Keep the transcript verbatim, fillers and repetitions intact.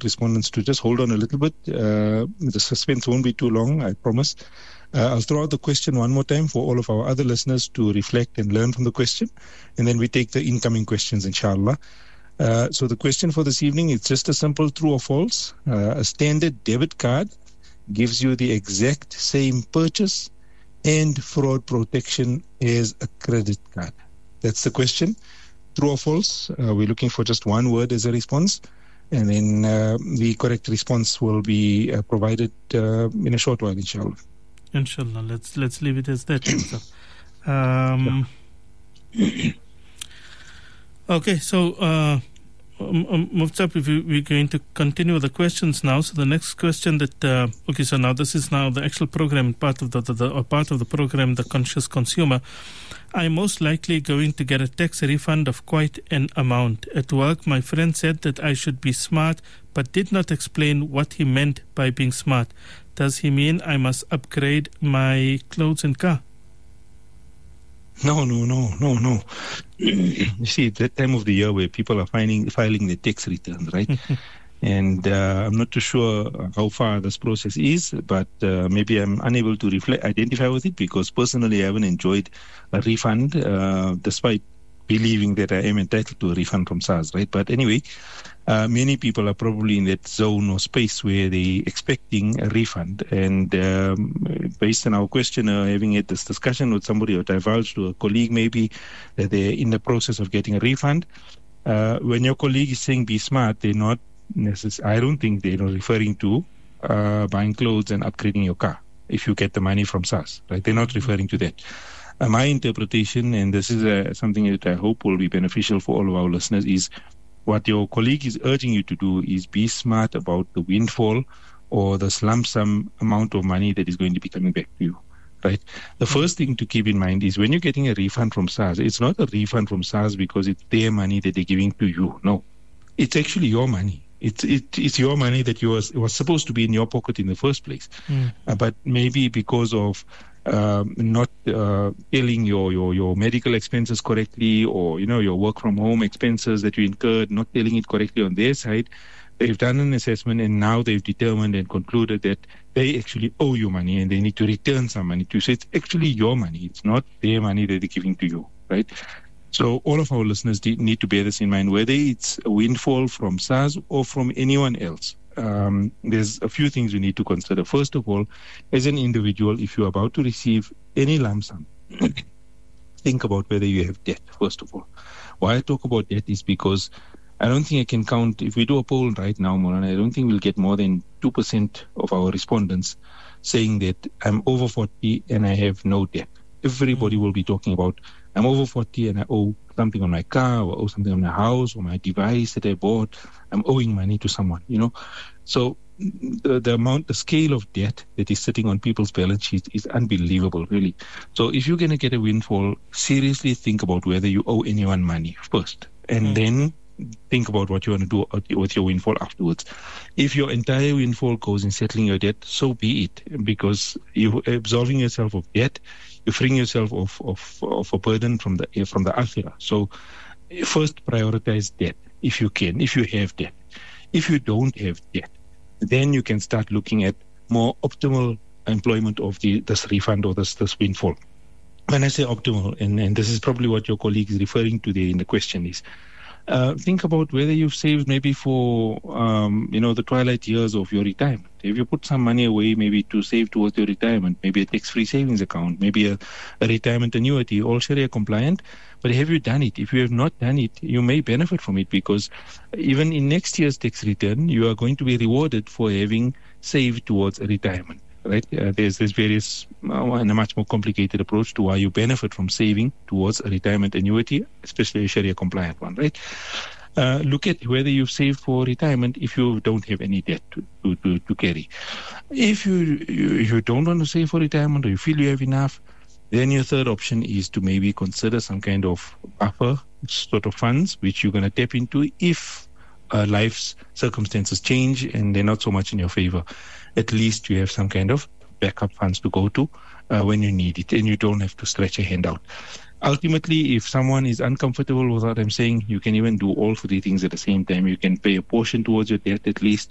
respondents to just hold on a little bit. Uh, the suspense won't be too long, I promise. Uh, I'll throw out the question one more time for all of our other listeners to reflect and learn from the question, and then we take the incoming questions, inshallah. Uh, so the question for this evening is just a simple true or false. Uh, a standard debit card gives you the exact same purchase and fraud protection as a credit card. That's the question. True or false? Uh, we're looking for just one word as a response, and then uh, the correct response will be uh, provided uh, in a short while, inshallah. Inshallah. Let's let's leave it as that. um, okay, so uh, um, Mufti, if we, we're going to continue the questions now. So the next question that uh, okay, so now this is now the actual program part of the, the, the or part of the program, The Conscious Consumer. I'm most likely going to get a tax refund of quite an amount. At work, my friend said that I should be smart, but did not explain what he meant by being smart. Does he mean I must upgrade my clothes and car? No, no, no, no, no. You see, it's that time of the year where people are filing, filing their tax returns, right? And uh, I'm not too sure how far this process is, but uh, maybe I'm unable to reflect, identify with it, because personally I haven't enjoyed a refund, uh, despite believing that I am entitled to a refund from SARS, right? But anyway, uh, many people are probably in that zone or space where they're expecting a refund. And um, based on our questioner having had this discussion with somebody or divulged to a colleague maybe that they're in the process of getting a refund, uh, when your colleague is saying be smart, they're not necessarily, I don't think they're referring to uh, buying clothes and upgrading your car if you get the money from SARS, right? They're not referring to that. Uh, my interpretation, and this is uh, something that I hope will be beneficial for all of our listeners, is what your colleague is urging you to do is be smart about the windfall or this lump sum amount of money that is going to be coming back to you, right? The first thing to keep in mind is when you're getting a refund from SARS, it's not a refund from SARS because it's their money that they're giving to you. No, it's actually your money. It's it, it's your money that you was was supposed to be in your pocket in the first place, mm. uh, but maybe because of um, not uh, billing your, your your medical expenses correctly, or you know your work from home expenses that you incurred, not billing it correctly on their side, they've done an assessment and now they've determined and concluded that they actually owe you money and they need to return some money to you. So it's actually your money. It's not their money that they're giving to you, right? So all of our listeners need to bear this in mind, whether it's a windfall from SARS or from anyone else. Um, there's a few things we need to consider. First of all, as an individual, if you're about to receive any lump sum, think about whether you have debt, first of all. Why I talk about debt is because I don't think I can count, if we do a poll right now, Moran, I don't think we'll get more than two percent of our respondents saying that I'm over forty and I have no debt. Everybody will be talking about I'm over forty and I owe something on my car or owe something on my house or my device that I bought. I'm owing money to someone, you know. So the, the amount, the scale of debt that is sitting on people's balance sheets is unbelievable, really. So if you're going to get a windfall, seriously think about whether you owe anyone money first. And mm. then think about what you want to do with your windfall afterwards. If your entire windfall goes in settling your debt, so be it, because you're absolving yourself of debt. You're freeing yourself of, of, of a burden from the from the akhirah. So first prioritize debt if you can, if you have debt. If you don't have debt, then you can start looking at more optimal employment of the this refund or this, this windfall. When I say optimal, and, and this is probably what your colleague is referring to there in the question is, Uh, think about whether you've saved maybe for, um, you know, the twilight years of your retirement. If you put some money away maybe to save towards your retirement, maybe a tax-free savings account, maybe a, a retirement annuity, all Sharia compliant, but have you done it? If you have not done it, you may benefit from it, because even in next year's tax return, you are going to be rewarded for having saved towards a retirement. Right? Uh, there's there's various uh, and a much more complicated approach to why you benefit from saving towards a retirement annuity, especially a Sharia compliant one, right? Uh, look at whether you've saved for retirement if you don't have any debt to, to, to, to carry. If you, you if you don't want to save for retirement, or you feel you have enough, then your third option is to maybe consider some kind of buffer sort of funds which you're going to tap into if uh, life's circumstances change and they're not so much in your favor. At least you have some kind of backup funds to go to uh, when you need it, and you don't have to stretch a hand out. Ultimately, if someone is uncomfortable with what I'm saying, you can even do all three things at the same time. You can pay a portion towards your debt at least,